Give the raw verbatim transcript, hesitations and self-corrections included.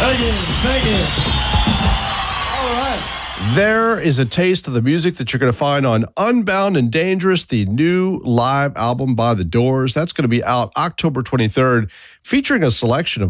Thank you. Thank you. All right. There is a taste of the music that you're going to find on Unbound and Dangerous, the new live album by The Doors. That's going to be out October twenty-third, featuring a selection of